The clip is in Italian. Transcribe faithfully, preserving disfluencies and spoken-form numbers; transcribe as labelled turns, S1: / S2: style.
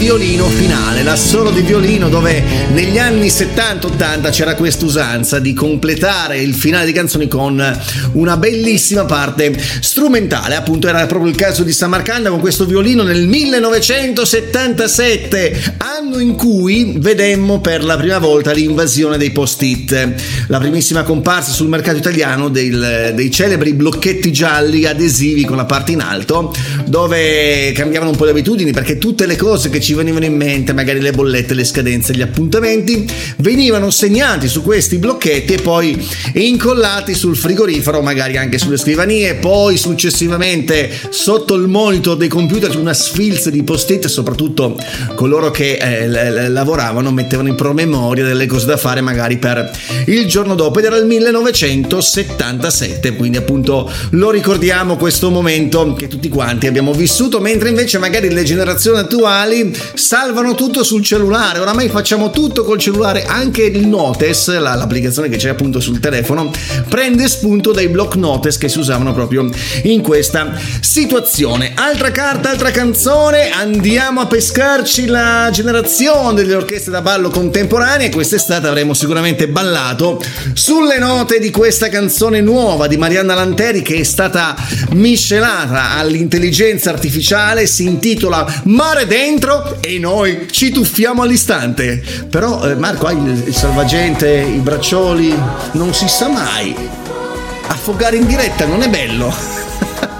S1: violino finale, l'assolo di violino, dove negli anni settanta ottanta c'era questa usanza di completare il finale di canzoni con una bellissima parte strumentale. Appunto era proprio il caso di Samarcanda con questo violino nel millenovecentosettantasette, anno in cui vedemmo per la prima volta l'invasione dei post-it, la primissima comparsa sul mercato italiano del, dei celebri blocchetti gialli adesivi con la parte in alto, dove cambiavano un po' le abitudini, perché tutte le cose che ci venivano in mente, magari le bollette, le scadenze, gli appuntamenti, venivano segnati su questi blocchetti e poi incollati sul frigorifero, magari anche sulle scrivanie, poi successivamente sotto il monitor dei computer una sfilza di post-it, soprattutto coloro che eh, l- l- lavoravano mettevano in promemoria delle cose da fare magari per il giorno dopo, ed era il millenovecentosettantasette, quindi appunto lo ricordiamo questo momento che tutti quanti abbiamo vissuto, mentre invece magari le generazioni attuali salvano tutto sul cellulare. Oramai facciamo tutto col cellulare, anche il Notes, la, l'applicazione che c'è appunto sul telefono, prende spunto dai block notes che si usavano proprio in questa situazione. Altra carta, altra canzone, andiamo a pescarci la generazione delle orchestre da ballo contemporanee. Quest'estate avremo sicuramente ballato sulle note di questa canzone nuova di Marianna Lanteri, che è stata miscelata all'intelligenza artificiale, si intitola Mare Dentro e noi ci tuffiamo all'istante. Però eh, Marco, hai il, il salvagente, i braccioli, non si sa mai, affogare in diretta non è bello.